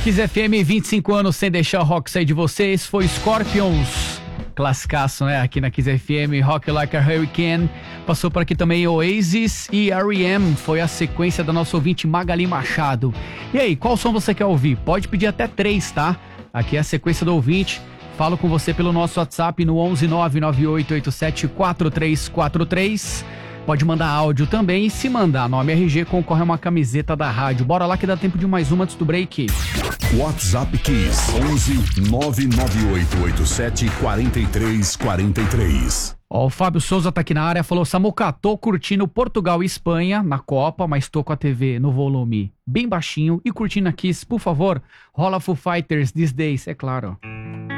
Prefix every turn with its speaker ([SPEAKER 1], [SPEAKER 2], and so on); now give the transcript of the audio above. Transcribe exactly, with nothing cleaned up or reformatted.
[SPEAKER 1] Kiss F M, vinte e cinco anos sem deixar o rock sair de vocês. Foi Scorpions, classicaço, né? Aqui na Kiss F M, Rock Like a Hurricane. Passou por aqui também Oasis e R E M. Foi a sequência da nossa ouvinte Magali Machado. E aí, qual som você quer ouvir? Pode pedir até três, tá? Aqui é a sequência do ouvinte. Falo com você pelo nosso WhatsApp no onze nove nove oito oito sete quatro três quatro três. Pode mandar áudio também, e se mandar nome R G, concorre a uma camiseta da rádio. Bora lá que dá tempo de mais uma antes do break.
[SPEAKER 2] WhatsApp Kiss onze nove nove oito oito sete quatro três quatro três.
[SPEAKER 1] Ó, o Fábio Souza tá aqui na área, falou: Samuca, tô curtindo Portugal e Espanha na Copa, mas tô com a T V no volume bem baixinho e curtindo a Kiss. Por favor, rola Foo Fighters These Days, é claro.